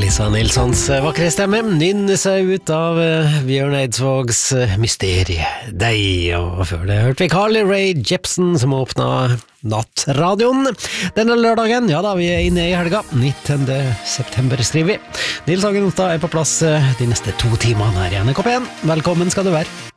Lisa Nilssons vakre stemme nynner seg ut av Bjørn Eidsvågs Mysterie Deg, og før det hørte vi Carly Rae Jepsen som åpnet Nattradioen. Denne lørdagen, ja da, vi inne i helga, 19. september skriver vi. Nils Hagen Otstad på plass de neste 2 timene her i NRK P1. Velkommen skal du være.